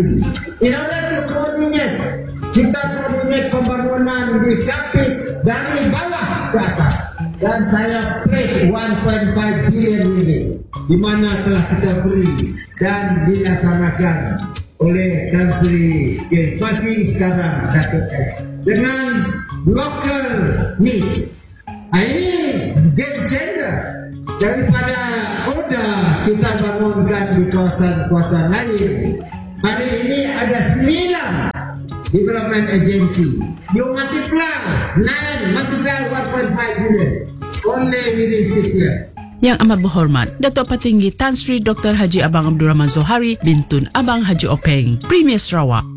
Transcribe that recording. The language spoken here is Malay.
sini. In order to coordinate, kita coordinate pembangunan di Kapit dari bawah ke atas. Dan saya pledge 1.5 billion ini, di mana telah kita beri dan dilaksanakan oleh Tan Sri masih sekarang Datuk dengan local needs. Ini game changer daripada kita bangunkan di kawasan-kawasan lain. Hari ini ada 9 development agency. You multiply 1.5 billion only within 6 years. Yang amat berhormat, Datuk Petinggi Tan Sri Dr. Haji Abang Abdul Rahman Zohari Bintun Abang Haji Openg, Premier Sarawak.